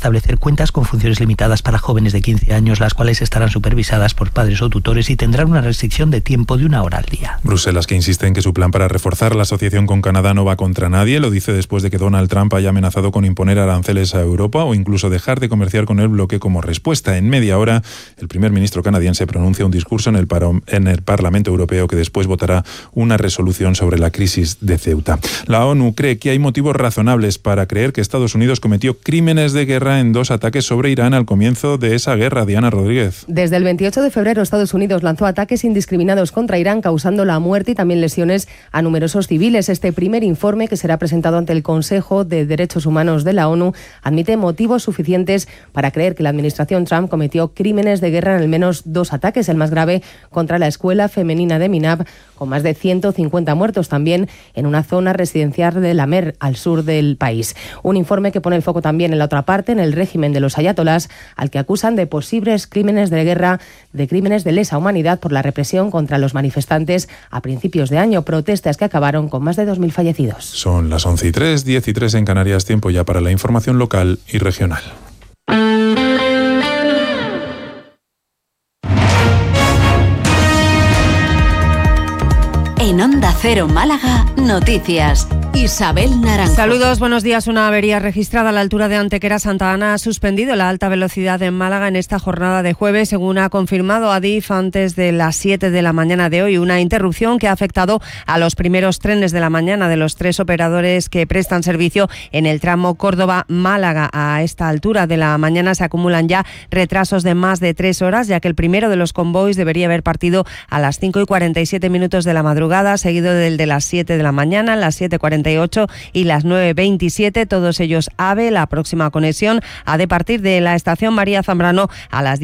establecer cuentas con funciones limitadas para jóvenes de 15 años, las cuales estarán supervisadas por padres o tutores y tendrán una restricción de tiempo de 1 hora al día. Bruselas, que insiste en que su plan para reforzar la asociación con Canadá no va contra nadie, lo dice después de que Donald Trump haya amenazado con imponer aranceles a Europa o incluso dejar de comerciar con el bloque como respuesta. En media hora, el primer ministro canadiense pronuncia un discurso en el Parlamento Europeo que después votará una resolución sobre la crisis de Ceuta. La ONU cree que hay motivos razonables para creer que Estados Unidos cometió crímenes de guerra en 2 ataques sobre Irán al comienzo de esa guerra. Diana Rodríguez. Desde el 28 de febrero, Estados Unidos lanzó ataques indiscriminados contra Irán, causando la muerte y también lesiones a numerosos civiles. Este primer informe, que será presentado ante el Consejo de Derechos Humanos de la ONU, admite motivos suficientes para creer que la administración Trump cometió crímenes de guerra en al menos 2 ataques, el más grave contra la escuela femenina de Minab, con más de 150 muertos, también en una zona residencial de La Mer, al sur del país. Un informe que pone el foco también en la otra parte, en el régimen de los ayatolás, al que acusan de posibles crímenes de guerra, de crímenes de lesa humanidad por la represión contra los manifestantes a principios de año, protestas que acabaron con más de 2.000 fallecidos. Son las 11:03, 10:03 en Canarias, tiempo ya para la información local y regional. En Onda Cero Málaga, noticias. Isabel Naranjo. Saludos, buenos días. Una avería registrada a la altura de Antequera Santa Ana ha suspendido la alta velocidad en Málaga en esta jornada de jueves, según ha confirmado Adif antes de las 7 de la mañana de hoy. Una interrupción que ha afectado a los primeros trenes de la mañana de los 3 operadores que prestan servicio en el tramo Córdoba-Málaga. A esta altura de la mañana se acumulan ya retrasos de más de 3 horas, ya que el primero de los convoys debería haber partido a las 5:47 de la madrugada, seguido del de las 7 de la mañana, las 7:48 y las 9:27, todos ellos AVE. La próxima conexión ha de partir de la estación María Zambrano a las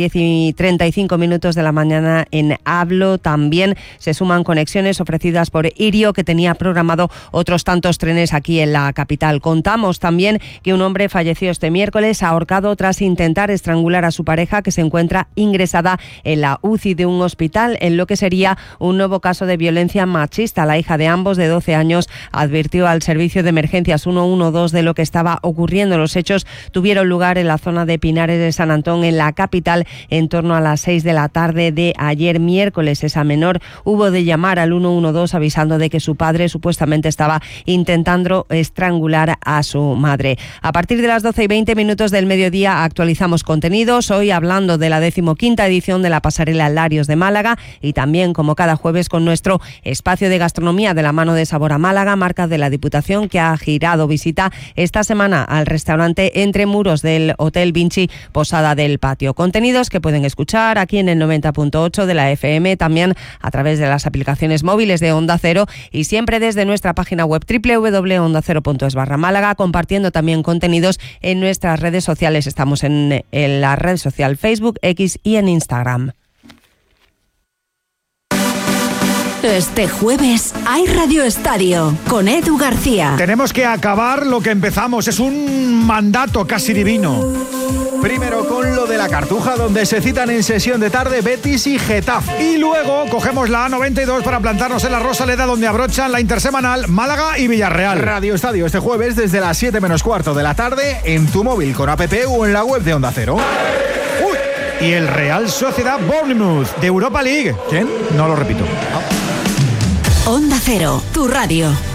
10:35 de la mañana en Ablo. También se suman conexiones ofrecidas por Irio, que tenía programado otros tantos trenes aquí en la capital. Contamos también que un hombre falleció este miércoles ahorcado tras intentar estrangular a su pareja, que se encuentra ingresada en la UCI de un hospital, en lo que sería un nuevo caso de violencia machista. La hija de ambos, de 12 años, advirtió al servicio de emergencias 112 de lo que estaba ocurriendo. Los hechos tuvieron lugar en la zona de Pinares de San Antón, en la capital, en torno a las 6 de la tarde de ayer miércoles. Esa menor hubo de llamar al 112 avisando de que su padre supuestamente estaba intentando estrangular a su madre. A partir de las 12:20 del mediodía actualizamos contenidos, hoy hablando de la 15ª edición de la Pasarela Larios de Málaga y también, como cada jueves, con nuestro espacio de gastronomía de la mano de Sabor a Málaga, marca de la Diputación, que ha girado visita esta semana al restaurante Entre Muros del Hotel Vinci Posada del Patio. Contenidos que pueden escuchar aquí en el 90.8 de la FM, también a través de las aplicaciones móviles de Onda Cero y siempre desde nuestra página web www.ondacero.es/Málaga, compartiendo también contenidos en nuestras redes sociales. Estamos en la red social Facebook, X y en Instagram. Este jueves hay Radio Estadio con Edu García. Tenemos que acabar lo que empezamos, es un mandato casi divino. Primero con lo de la Cartuja, donde se citan en sesión de tarde Betis y Getafe. Y luego cogemos la A92 para plantarnos en la Rosaleda, donde abrochan la intersemanal Málaga y Villarreal. Radio Estadio este jueves desde las 7 menos cuarto de la tarde en tu móvil con app o en la web de Onda Cero. ¡Uy! Y el Real Sociedad Bournemouth de Europa League. ¿Quién? No lo repito. Onda Cero, tu radio.